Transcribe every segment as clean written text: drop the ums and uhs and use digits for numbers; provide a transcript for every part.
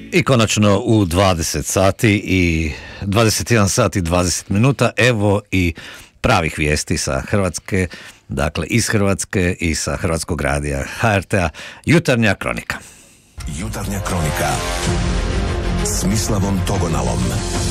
I konačno u 20 sati i 21 sat i 20 minuta, evo i pravih vijesti sa Hrvatske, dakle iz Hrvatske i sa Hrvatskog radija HRT-a, Jutarnja kronika. Jutarnja kronika s Mislavom Togonalom.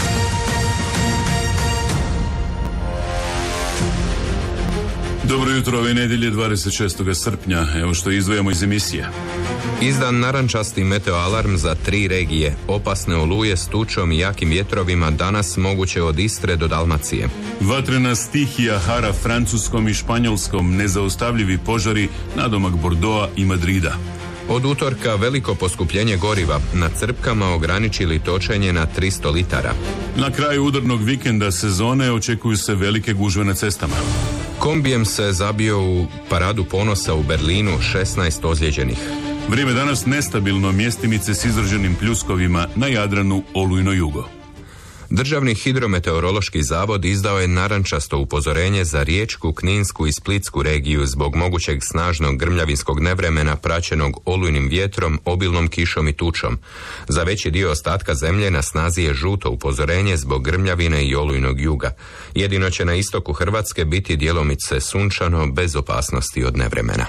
Dobro jutro, ove nedjelje 26. srpnja, evo što izdvojamo iz emisije. Izdan narančasti meteoalarm za 3 regije. Opasne oluje s tučom i jakim vjetrovima danas moguće od Istre do Dalmacije. Vatrena stihija hara Francuskom i Španjolskom, nezaustavljivi požari nadomak Bordeauxa i Madrida. Od utorka veliko poskupljenje goriva, na crpkama ograničili točenje na 300 litara. Na kraju udarnog vikenda sezone očekuju se velike gužve na cestama. Kombijem se zabio u paradu ponosa u Berlinu, 16 ozlijeđenih. Vrijeme danas nestabilno, mjestimice s izraženim pljuskovima na Jadranu, olujno jugo. Državni hidrometeorološki zavod izdao je narančasto upozorenje za Riječku, Kninsku i Splitsku regiju zbog mogućeg snažnog grmljavinskog nevremena praćenog olujnim vjetrom, obilnom kišom i tučom. Za veći dio ostatka zemlje na snazi je žuto upozorenje zbog grmljavine i olujnog juga. Jedino će na istoku Hrvatske biti djelomice sunčano bez opasnosti od nevremena.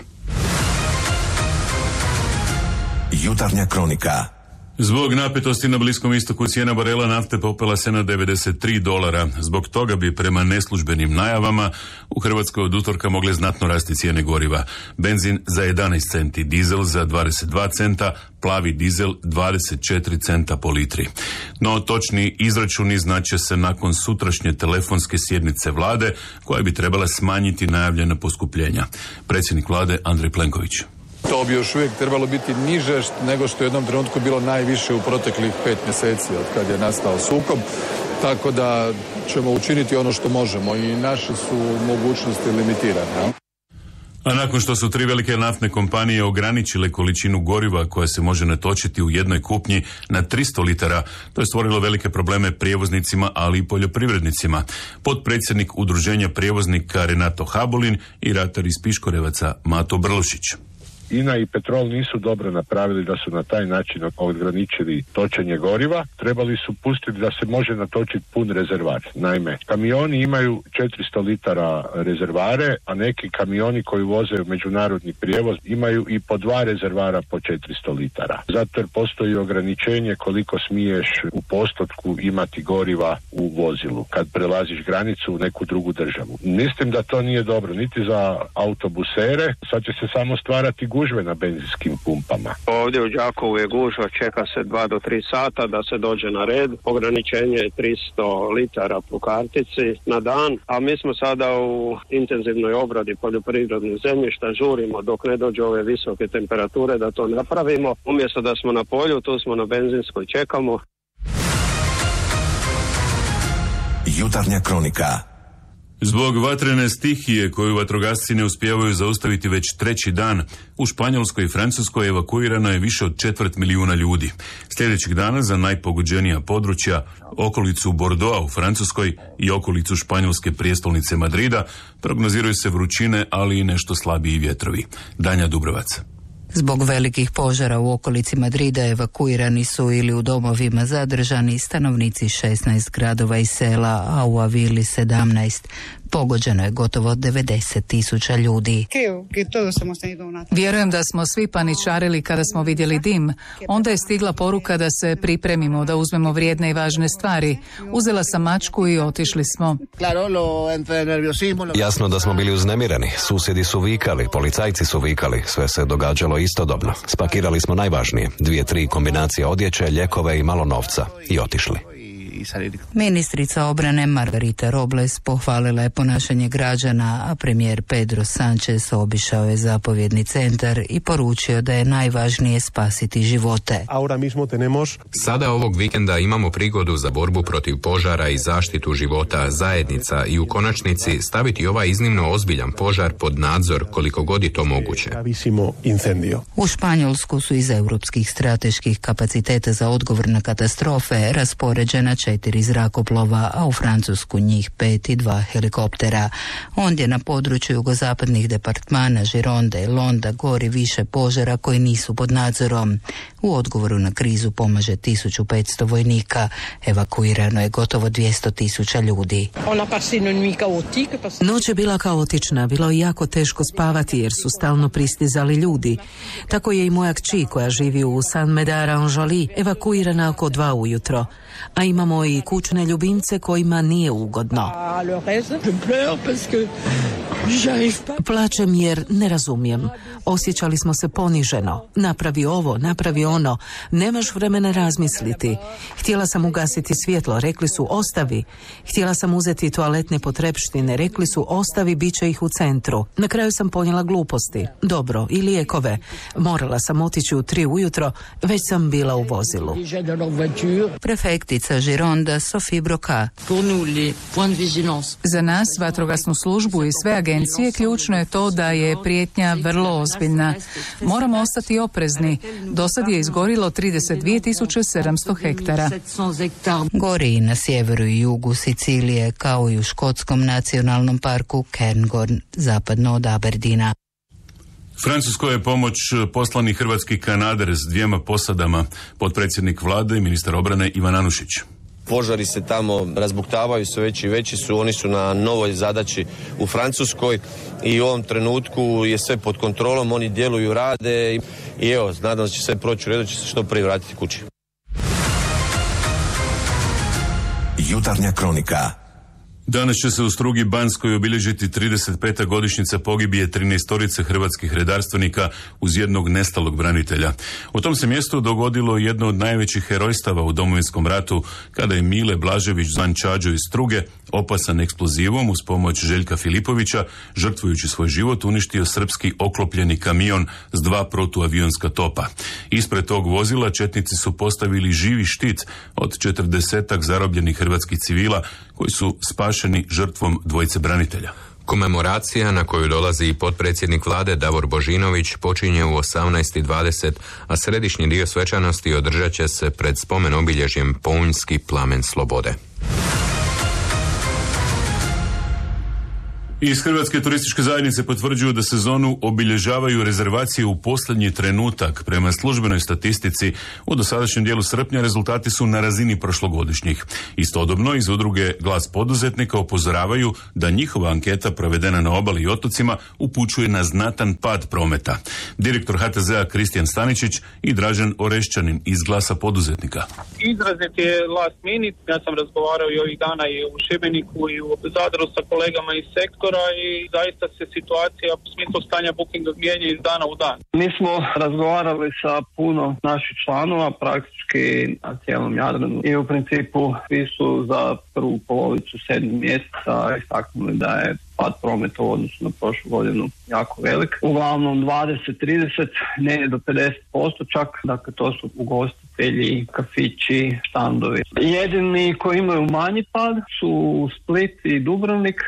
Jutarnja kronika. Zbog napetosti na Bliskom istoku cijena barela nafte popela se na $93. Zbog toga bi prema neslužbenim najavama u Hrvatskoj od utorka mogle znatno rasti cijene goriva. Benzin za 11 centi, dizel za 22 centa, plavi dizel 24 centa po litri. No točni izračuni znače se nakon sutrašnje telefonske sjednice vlade koja bi trebala smanjiti najavljena poskupljenja. Predsjednik vlade Andrej Plenković. To bi još uvijek trebalo biti niže nego što je u jednom trenutku bilo najviše u proteklih 5 mjeseci od kad je nastao sukob. Tako da ćemo učiniti ono što možemo i naše su mogućnosti limitirane. A nakon što su 3 velike naftne kompanije ograničile količinu goriva koja se može natočiti u jednoj kupnji na 300 litara, to je stvorilo velike probleme prijevoznicima, ali i poljoprivrednicima. Potpredsjednik Udruženja prijevoznika Renato Habulin i ratar iz Piškorevaca Mato Brlušić. INA i Petrol nisu dobro napravili da su na taj način ograničili točenje goriva. Trebali su pustiti da se može natočiti pun rezervar. Naime, kamioni imaju 400 litara rezervare, a neki kamioni koji voze međunarodni prijevoz imaju i po 2 rezervara po 400 litara. Zato jer postoji ograničenje koliko smiješ u postotku imati goriva u vozilu kad prelaziš granicu u neku drugu državu. Mislim da to nije dobro niti za autobusere, sad će se samo stvarati gužve na benzinskim pumpama. Ovdje u Đakovu je gužva, čeka se 2 do 3 sata da se dođe na red. Ograničenje je 300 litara po kartici na dan, a mi smo sada u intenzivnoj obradi poljoprivrednih zemljišta, žurimo dok ne dođe ove visoke temperature da to napravimo. Umjesto da smo na polju, tu smo na benzinskoj, čekamo. Jutarnja kronika. Zbog vatrene stihije koju vatrogasci ne uspijevaju zaustaviti već 3. dan, u Španjolskoj i Francuskoj evakuirano je više od 250.000 ljudi. Sljedećeg dana za najpogođenija područja, okolicu Bordeauxa u Francuskoj i okolicu španjolske prijestolnice Madrida, prognoziraju se vrućine, ali i nešto slabiji vjetrovi. Danja Dubrovac. Zbog velikih požara u okolici Madrida evakuirani su ili u domovima zadržani stanovnici 16 gradova i sela, a u Avili 17. Pogođeno je gotovo 90.000 ljudi. Vjerujem da smo svi paničarili kada smo vidjeli dim. Onda je stigla poruka da se pripremimo, da uzmemo vrijedne i važne stvari. Uzela sam mačku i otišli smo. Jasno da smo bili uznemireni. Susjedi su vikali, policajci su vikali. Sve se događalo istodobno. Spakirali smo najvažnije. 2-3 kombinacije odjeće, lijekove i malo novca. I otišli. Ministrica obrane Margarita Robles pohvalila je ponašanje građana, a premijer Pedro Sánchez obišao je zapovjedni centar i poručio da je najvažnije spasiti živote. Sada ovog vikenda imamo prigodu za borbu protiv požara i zaštitu života zajednica i u konačnici staviti ovaj iznimno ozbiljan požar pod nadzor koliko god je to moguće. U Španjolsku su iz europskih strateških kapaciteta za odgovor na katastrofe raspoređena 4 zrakoplova, a u Francusku njih 5 i 2 helikoptera. Ondje na području jugozapadnih departmana Gironde i Londa gori više požara koji nisu pod nadzorom. U odgovoru na krizu pomaže 1500 vojnika. Evakuirano je gotovo 200.000 ljudi. Noć je bila kaotična, bilo je jako teško spavati jer su stalno pristizali ljudi. Tako je i moja kći koja živi u Saint-Médard-en-Joly evakuirana oko 2 ujutro. A imamo i kućne ljubimce kojima nije ugodno. Plačem jer ne razumijem. Osjećali smo se poniženo. Napravi ovo, napravi ono. Nemaš vremena razmisliti. Htjela sam ugasiti svjetlo, rekli su ostavi. Htjela sam uzeti toaletne potrepštine, rekli su ostavi, bit će ih u centru. Na kraju sam ponijela gluposti. Dobro, i lijekove. Morala sam otići u 3 ujutro, već sam bila u vozilu. Prefektica Gironda Sophie Broca. Za nas, vatrogasnu službu i sve agencije, ključno je to da je prijetnja vrlo ozbiljna. Moramo ostati oprezni. Do sad je izgorilo 32.700 hektara. Gori i na sjeveru i jugu Sicilije, kao i u škotskom nacionalnom parku Cairngorm, zapadno od Aberdeena. Francuskoj je pomoć poslani hrvatski kanader s 2 posadama, potpredsjednik vlade i ministar obrane Ivan Anušić. Požari se tamo razbuktavaju, sve veći i veći su, oni su na novoj zadaći u Francuskoj i u ovom trenutku je sve pod kontrolom, oni djeluju, rade i evo, nadam se da će sve proći u redu, će se što prije vratiti kući. Jutarnja kronika. Danas će se u Strugi Banskoj obilježiti 35. godišnjica pogibije 13 hrvatskih redarstvenika uz jednog nestalog branitelja. U tom se mjestu dogodilo jedno od najvećih herojstava u Domovinskom ratu, kada je Mile Blažević zvan Čađo iz Struge, opasan eksplozivom uz pomoć Željka Filipovića, žrtvujući svoj život, uništio srpski oklopljeni kamion s 2 protuavionska topa. Ispred tog vozila četnici su postavili živi štit od 40 zarobljenih hrvatskih civila koji su spašeni žrtvom 2 branitelja. Komemoracija na koju dolazi i potpredsjednik vlade Davor Božinović počinje u 18:20, a središnji dio svečanosti održat će se pred spomen obilježjem Pounjski plamen slobode. Iz Hrvatske turističke zajednice potvrđuju da sezonu obilježavaju rezervacije u posljednji trenutak. Prema službenoj statistici u dosadašnjem dijelu srpnja rezultati su na razini prošlogodišnjih. Istodobno iz udruge Glas poduzetnika upozoravaju da njihova anketa provedena na obali i otocima upućuje na znatan pad prometa. Direktor HTZ-a Kristijan Staničić i Dražen Orešćanin iz Glasa poduzetnika. Izrazit je last minute. Ja sam razgovarao i ovih dana i u Šibeniku i u Zadru sa kolegama iz sektora i zaista se situacija u smislu stanja bookinga mijenja iz dana u dan. Mi smo razgovarali sa puno naših članova, praktički na cijelom Jadranu i u principu svi su za prvu polovicu 7. mjeseca istaknuli da je pad prometa u odnosu na prošlu godinu jako velik. Uglavnom 20-30, ne do 50% čak, dakle to su ugostitelji, kafići, štandovi. Jedini koji imaju manji pad su Split i Dubrovnik.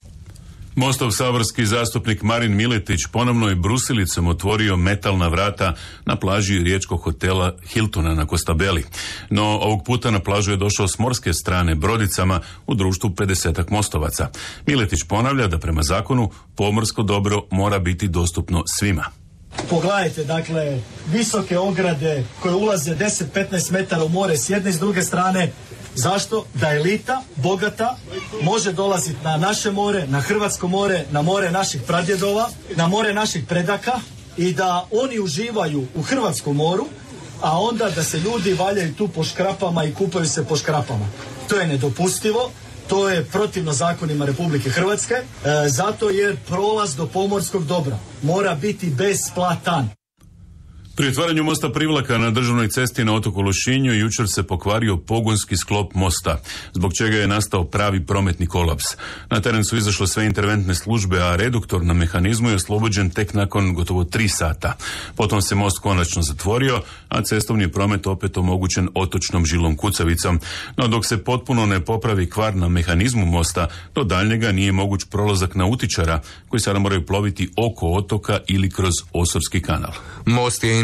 Mostov saborski zastupnik Marin Miletić ponovno je brusilicom otvorio metalna vrata na plaži riječkog hotela Hiltona na Kostabeli. No ovog puta na plažu je došao s morske strane brodicama u društvu 50 mostovaca. Miletić ponavlja da prema zakonu pomorsko dobro mora biti dostupno svima. Pogledajte, dakle, visoke ograde koje ulaze 10-15 metara u more s jedne i s druge strane. Zašto? Da elita, bogata, može dolaziti na naše more, na hrvatsko more, na more naših pradjedova, na more naših predaka i da oni uživaju u hrvatskom moru, a onda da se ljudi valjaju tu po škrapama i kupaju se po škrapama. To je nedopustivo, to je protivno zakonima Republike Hrvatske, zato jer prolaz do pomorskog dobra mora biti besplatan. Pri otvaranju mosta Privlaka na državnoj cesti na otoku Lošinju jučer se pokvario pogonski sklop mosta, zbog čega je nastao pravi prometni kolaps. Na teren su izašle sve interventne službe, a reduktor na mehanizmu je oslobođen tek nakon gotovo 3 sata. Potom se most konačno zatvorio, a cestovni promet opet omogućen otočnom žilom kucavicom. No dok se potpuno ne popravi kvar na mehanizmu mosta, do daljnjega nije moguć prolazak nautičara, koji sada moraju ploviti oko otoka ili kroz Osovski kanal. Most je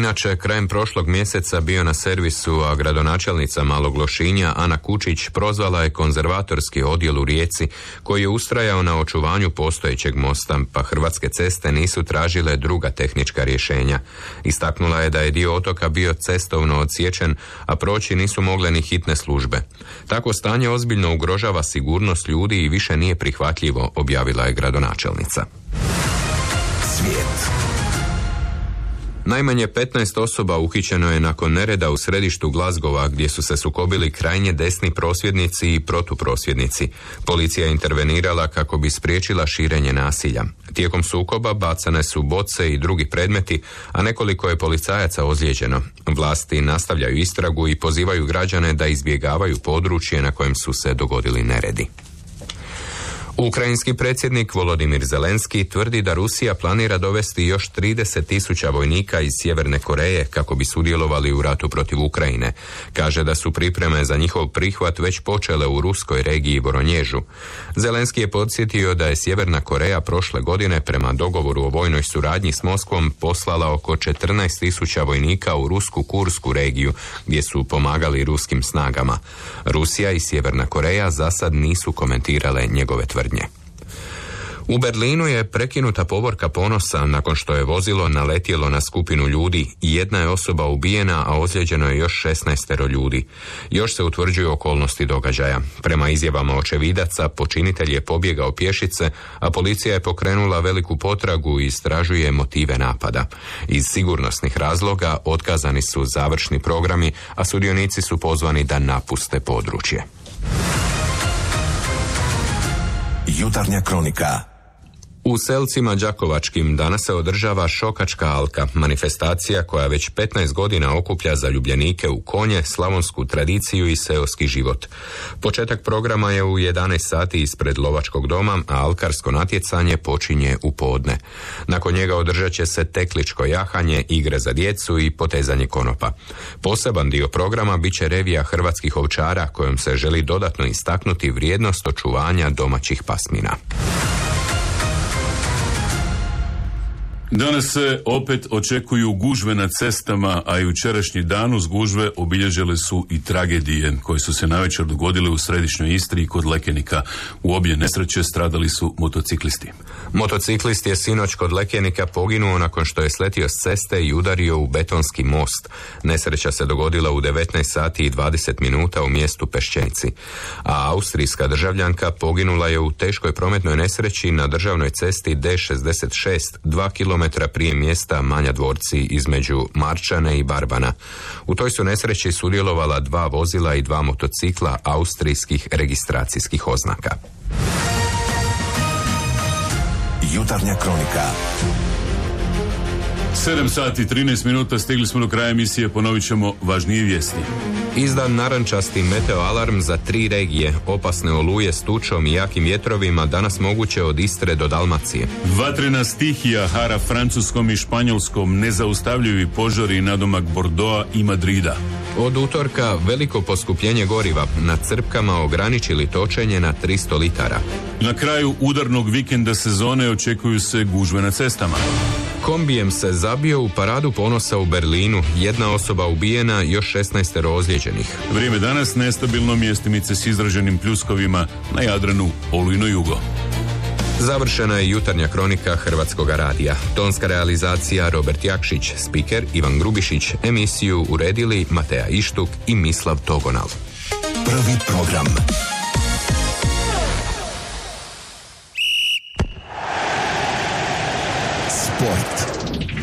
inače krajem prošlog mjeseca bio na servisu, a gradonačelnica Malog Lošinja Ana Kučić prozvala je konzervatorski odjel u Rijeci koji je ustrajao na očuvanju postojećeg mosta, pa Hrvatske ceste nisu tražile druga tehnička rješenja. Istaknula je da je dio otoka bio cestovno odsječen, a proći nisu mogle ni hitne službe. Tako stanje ozbiljno ugrožava sigurnost ljudi i više nije prihvatljivo, objavila je gradonačelnica. Svijet. Najmanje 15 osoba uhićeno je nakon nereda u središtu Glasgowa gdje su se sukobili krajnje desni prosvjednici i protuprosvjednici. Policija je intervenirala kako bi spriječila širenje nasilja. Tijekom sukoba bacane su boce i drugi predmeti, a nekoliko je policajaca ozlijeđeno. Vlasti nastavljaju istragu i pozivaju građane da izbjegavaju područje na kojem su se dogodili neredi. Ukrajinski predsjednik Volodimir Zelenski tvrdi da Rusija planira dovesti još 30.000 vojnika iz Sjeverne Koreje kako bi sudjelovali u ratu protiv Ukrajine. Kaže da su pripreme za njihov prihvat već počele u ruskoj regiji Voronježu. Zelenski je podsjetio da je Sjeverna Koreja prošle godine prema dogovoru o vojnoj suradnji s Moskvom poslala oko 14.000 vojnika u rusku Kursku regiju gdje su pomagali ruskim snagama. Rusija i Sjeverna Koreja za sad nisu komentirale njegove tvrdnje. U Berlinu je prekinuta povorka ponosa nakon što je vozilo naletjelo na skupinu ljudi i jedna je osoba ubijena, a ozlijeđeno je još 16 ljudi. Još se utvrđuju okolnosti događaja. Prema izjavama očevidaca, počinitelj je pobjegao pješice, a policija je pokrenula veliku potragu i istražuje motive napada. Iz sigurnosnih razloga otkazani su završni programi, a sudionici su pozvani da napuste područje. Jutarnja kronika. U Selcima Đakovačkim danas se održava Šokačka alka, manifestacija koja već 15 godina okuplja zaljubljenike u konje, slavonsku tradiciju i seoski život. Početak programa je u 11 sati ispred Lovačkog doma, a alkarsko natjecanje počinje u podne. Nakon njega održat će se tekličko jahanje, igre za djecu i potezanje konopa. Poseban dio programa bit će revija hrvatskih ovčara kojom se želi dodatno istaknuti vrijednost očuvanja domaćih pasmina. Danas se opet očekuju gužve na cestama, a jučerašnji dan uz gužve obilježile su i tragedije koje su se navečer dogodile u središnjoj Istri i kod Lekenika. U obje nesreće stradali su motociklisti. Motociklist je sinoć kod Lekenika poginuo nakon što je sletio s ceste i udario u betonski most. Nesreća se dogodila u 19 sati i 20 minuta u mjestu Pešćenci. A austrijska državljanka poginula je u teškoj prometnoj nesreći na državnoj cesti D66, 2 km prije mjesta Manja Dvorci između Marčane i Barbana. U toj su nesreći sudjelovala 2 vozila i 2 motocikla austrijskih registracijskih oznaka. Jutarnja kronika. 7 sati 13 minuta, stigli smo do kraja emisije, ponovit ćemo važnije vijesti. Izdan narančasti meteoalarm za 3 regije. Opasne oluje s tučom i jakim vjetrovima danas moguće od Istre do Dalmacije. Vatrena stihija hara Francuskom i Španjolskom, nezaustavljivi požari nadomak Bordeauxa i Madrida. Od utorka veliko poskupljenje goriva, na crpkama ograničili točenje na 300 litara. Na kraju udarnog vikenda sezone očekuju se gužve na cestama. Kombijem se zabio u paradu ponosa u Berlinu, 1 osoba ubijena, još 16 ozlijeđenih. Vrijeme danas nestabilno, mjestimice s izraženim pljuskovima na Jadranu, olujno jugo. Završena je jutarnja kronika Hrvatskoga radija. Tonska realizacija Robert Jakšić, spiker Ivan Grubišić, emisiju uredili Mateja Ištuk i Mislav Togonal. Prvi program. Sport.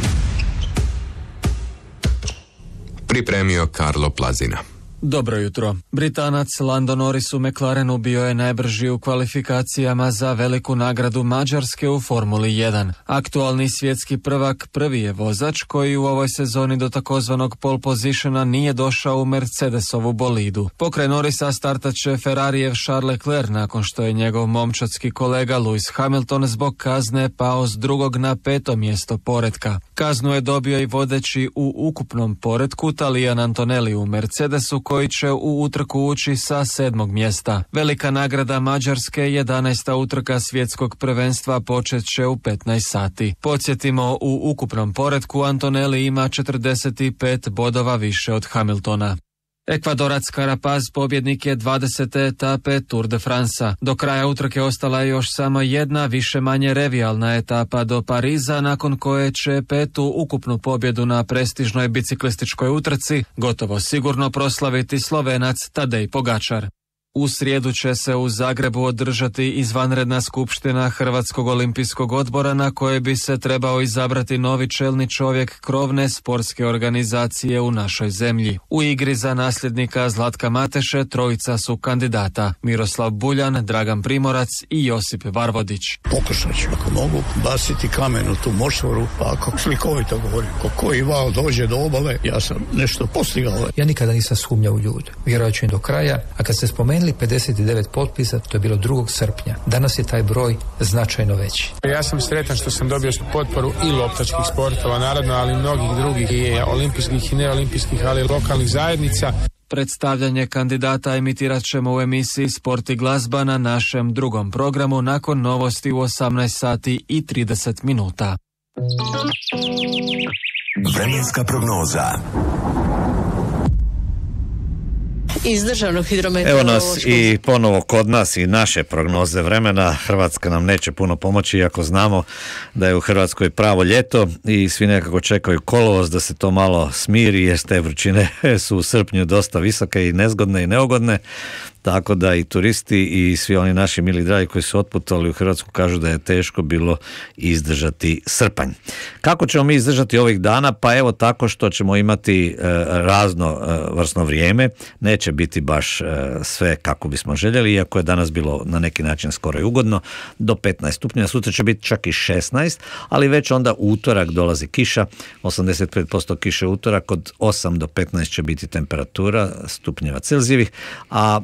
Pripremio Karlo Plazina. Dobro jutro. Britanac Lando Norris u McLarenu bio je najbrži u kvalifikacijama za veliku nagradu Mađarske u Formuli 1. Aktualni svjetski prvak prvi je vozač koji u ovoj sezoni do takozvanog pole positiona nije došao u Mercedesovu bolidu. Pokraj Norrisa startat će Ferrarijev Charles Leclerc nakon što je njegov momčadski kolega Lewis Hamilton zbog kazne pao s 2. na 5. mjesto poretka. Kaznu je dobio i vodeći u ukupnom poretku Talijan Antonelli u Mercedesu koji će u utrku ući sa 7. mjesta. Velika nagrada Mađarske, 11. utrka svjetskog prvenstva, počet će u 15 sati. Podsjetimo, u ukupnom poretku Antonelli ima 45 bodova više od Hamiltona. Ekvadorac Carapaz pobjednik je 20. etape Tour de France. Do kraja utrke ostala je još samo jedna više-manje revijalna etapa do Pariza, nakon koje će 5. ukupnu pobjedu na prestižnoj biciklističkoj utrci gotovo sigurno proslaviti Slovenac Tadej Pogačar. U srijedu će se u Zagrebu održati izvanredna skupština Hrvatskog olimpijskog odbora na koje bi se trebao izabrati novi čelni čovjek krovne sportske organizacije u našoj zemlji. U igri za nasljednika Zlatka Mateše trojica su kandidata: Miroslav Buljan, Dragan Primorac i Josip Varvodić. Pokušat ću, ako mogu, baciti kamen u tu močvaru, pa ako slikovito govorim, ko koji val dođe do obale, ja sam nešto postigao. Ja nikada nisam sumnjao u ljude, vjerovat ću im do kraja, a kad se spomenuli 59 potpisa, to je bilo 2. srpnja. Danas je taj broj značajno veći. Ja sam sretan što sam dobio potporu i loptačkih sportova, naravno, ali i mnogih drugih, i olimpijskih i neolimpijskih, ali i lokalnih zajednica. Predstavljanje kandidata emitirat ćemo u emisiji Sport i glazba na našem drugom programu nakon novosti u 18 sati i 30 minuta. Vremenska prognoza. Iz Državnog hidrometeorološkog... Evo nas i ponovo kod nas i naše prognoze vremena. Hrvatska nam neće puno pomoći, iako znamo da je u Hrvatskoj pravo ljeto i svi nekako čekaju kolovoz da se to malo smiri, jer te vrućine su u srpnju dosta visoke i nezgodne i neugodne. Tako da i turisti i svi oni naši mili dragi koji su otputovali u Hrvatsku kažu da je teško bilo izdržati srpanj. Kako ćemo mi izdržati ovih dana? Pa evo tako što ćemo imati raznovrsno vrijeme. Neće biti baš sve kako bismo željeli, iako je danas bilo na neki način skoro i ugodno, do 15 stupnjeva. Sutra će biti čak i 16, ali već onda utorak dolazi kiša, 85% kiše utorak, od 8 do 15 će biti temperatura stupnjeva Celzijevih, a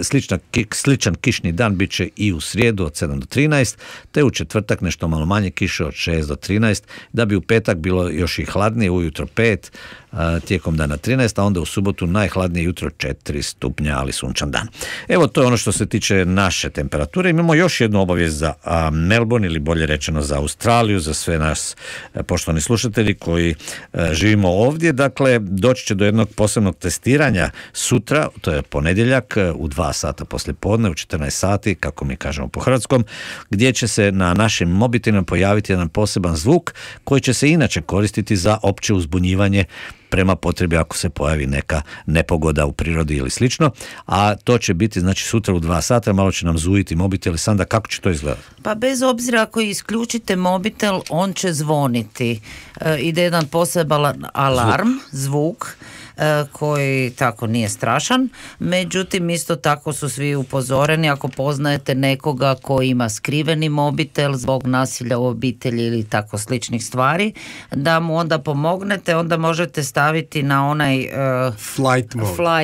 sličan kišni dan bit će i u srijedu od 7 do 13, te u četvrtak nešto malo manje kiše od 6 do 13, da bi u petak bilo još i hladnije, ujutro 5, tijekom dana 13, a onda u subotu najhladnije jutro 4 stupnja, ali sunčan dan. Evo, to je ono što se tiče naše temperature. Imamo još jednu obavijest za Melbourne, ili bolje rečeno za Australiju, za sve nas poštovani slušatelji koji živimo ovdje. Dakle, doći će do jednog posebnog testiranja sutra, to je ponedjeljak, u 2 sata poslijepodne, u 14 sati, kako mi kažemo po hrvatskom, gdje će se na našim mobitelima pojaviti jedan poseban zvuk koji će se inače koristiti za opće uzbunjivanje prema potrebi ako se pojavi neka nepogoda u prirodi ili slično, a to će biti znači sutra u 2 sata, malo će nam zujiti mobitel. Sanda, kako će to izgledati? Pa bez obzira ako isključite mobitel, on će zvoniti. Ide jedan poseban alarm, zvuk koji tako nije strašan, međutim isto tako su svi upozoreni ako poznajete nekoga koji ima skriveni mobitel zbog nasilja u obitelji ili tako sličnih stvari, da mu onda pomognete, onda možete staviti na onaj flight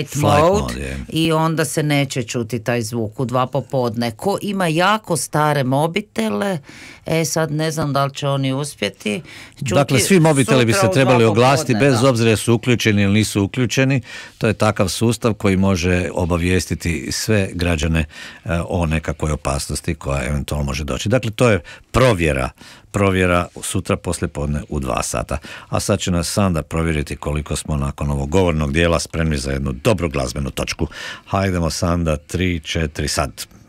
mode i onda se neće čuti taj zvuk u 2 popodne. Ko ima jako stare mobitele, sad ne znam da li će oni uspjeti čuti. Dakle, svi mobiteli bi se trebali oglasiti bez obzira su uključeni ili nisu uključeni. To je takav sustav koji može obavijestiti sve građane o nekakvoj opasnosti koja eventualno može doći. Dakle, to je provjera sutra poslijepodne u 2 sata. A sad će nas Sanda provjeriti koliko smo nakon ovog govornog dijela spremni za jednu dobru glazbenu točku. Hajdemo, Sanda, 3, 4, sad.